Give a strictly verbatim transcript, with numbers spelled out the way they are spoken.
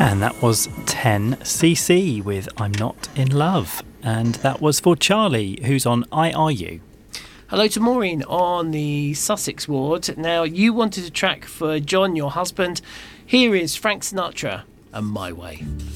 And that was ten C C with I'm Not in Love. And that was for Charlie, who's on I R U. Hello to Maureen on the Sussex ward. Now, you wanted a track for John, your husband. Here is Frank Sinatra and My Way.